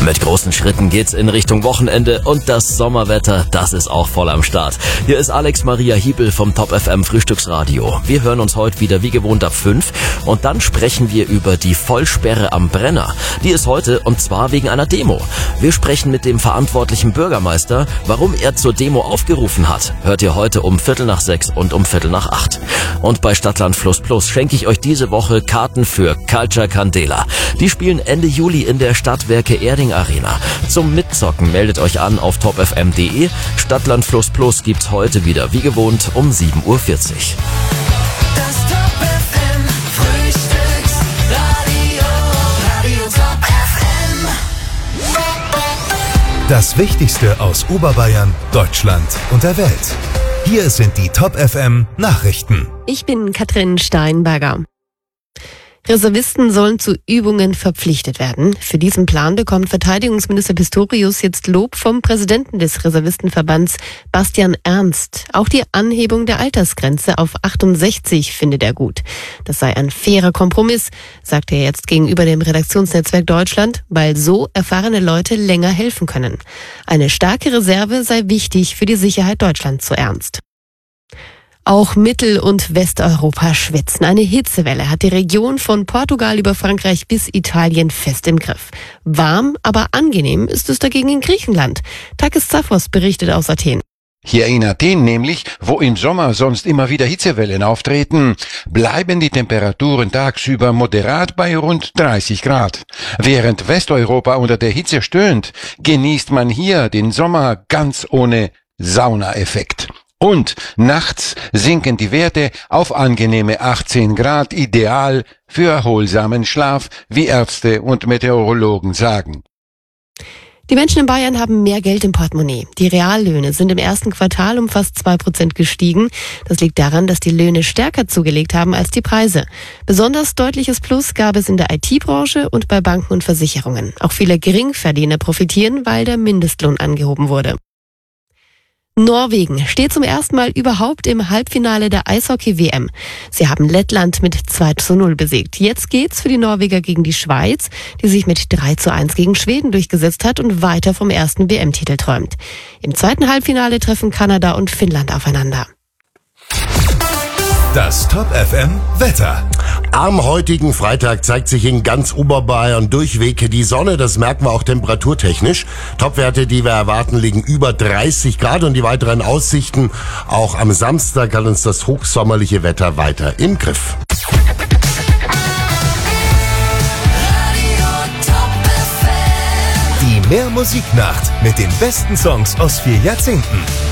Mit großen Schritten geht's in Richtung Wochenende und das Sommerwetter, das ist auch voll am Start. Hier ist Alex Maria Hiebel vom Top FM Frühstücksradio. Wir hören uns heute wieder wie gewohnt ab 5 und dann sprechen wir über die Vollsperre am Brenner. Die ist heute und zwar wegen einer Demo. Wir sprechen mit dem verantwortlichen Bürgermeister, warum er zur Demo aufgerufen hat. Hört ihr heute um 5:45 und um 7:45. Und bei Stadtland Fluss Plus schenke ich euch diese Woche Karten für Culture Candela. Die spielen Ende Juli in der Stadtwerke Erding Arena. Zum Mitzocken meldet euch an auf topfm.de. Stadtland Fluss Plus gibt's heute wieder wie gewohnt um 7:40 Uhr. Das Top FM Frühstücksradio, Radio Top FM. Das Wichtigste aus Oberbayern, Deutschland und der Welt. Hier sind die Top FM Nachrichten. Ich bin Katrin Steinberger. Reservisten sollen zu Übungen verpflichtet werden. Für diesen Plan bekommt Verteidigungsminister Pistorius jetzt Lob vom Präsidenten des Reservistenverbands Bastian Ernst. Auch die Anhebung der Altersgrenze auf 68 findet er gut. Das sei ein fairer Kompromiss, sagt er jetzt gegenüber dem Redaktionsnetzwerk Deutschland, weil so erfahrene Leute länger helfen können. Eine starke Reserve sei wichtig für die Sicherheit Deutschlands, so Ernst. Auch Mittel- und Westeuropa schwitzen. Eine Hitzewelle hat die Region von Portugal über Frankreich bis Italien fest im Griff. Warm, aber angenehm ist es dagegen in Griechenland. Takis Zaphos berichtet aus Athen. Hier in Athen nämlich, wo im Sommer sonst immer wieder Hitzewellen auftreten, bleiben die Temperaturen tagsüber moderat bei rund 30 Grad. Während Westeuropa unter der Hitze stöhnt, genießt man hier den Sommer ganz ohne Saunaeffekt. Und nachts sinken die Werte auf angenehme 18 Grad, ideal für erholsamen Schlaf, wie Ärzte und Meteorologen sagen. Die Menschen in Bayern haben mehr Geld im Portemonnaie. Die Reallöhne sind im ersten Quartal um fast 2% gestiegen. Das liegt daran, dass die Löhne stärker zugelegt haben als die Preise. Besonders deutliches Plus gab es in der IT-Branche und bei Banken und Versicherungen. Auch viele Geringverdiener profitieren, weil der Mindestlohn angehoben wurde. Norwegen steht zum ersten Mal überhaupt im Halbfinale der Eishockey-WM. Sie haben Lettland mit 2:0 besiegt. Jetzt geht's für die Norweger gegen die Schweiz, die sich mit 3:1 gegen Schweden durchgesetzt hat und weiter vom ersten WM-Titel träumt. Im zweiten Halbfinale treffen Kanada und Finnland aufeinander. Das Top FM Wetter. Am heutigen Freitag zeigt sich in ganz Oberbayern durchweg die Sonne. Das merken wir auch temperaturtechnisch. Topwerte, die wir erwarten, liegen über 30 Grad und die weiteren Aussichten. Auch am Samstag hat uns das hochsommerliche Wetter weiter im Griff. Radio Top FM. Die Mehr Musiknacht mit den besten Songs aus 4 Jahrzehnten.